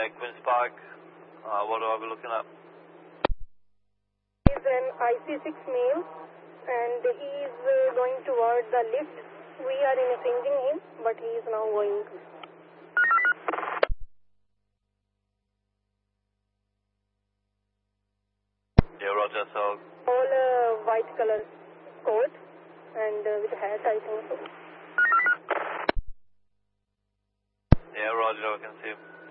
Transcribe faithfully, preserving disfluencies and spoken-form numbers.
yeah, Queen's Park. Uh, what do I be looking at? He's an I C six male and he is uh, going toward the lift. We are interchanging him, but he is now going. Yeah, Roger, so. All uh, white color coat and uh, with hat, I think so. Yeah, Roger, I can see him.